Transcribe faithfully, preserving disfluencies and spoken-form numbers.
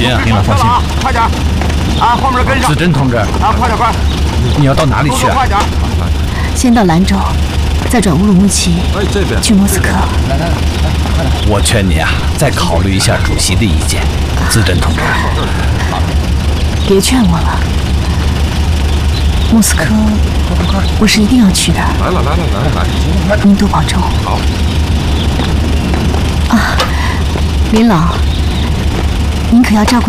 行，林老放心， 快点！啊，后面跟上。 子珍同志， 啊，快点快！ 你要到哪里去啊？ 快点！ 先到兰州，再转乌鲁木齐， 哎，这边去莫斯科。 来来来，快点！我劝你啊，再考虑一下主席的意见。子珍同志， 别劝我了，莫斯科，我是一定要去的。 来了来了来了来， 您多保重。 好。 啊，林老，您可要照顾。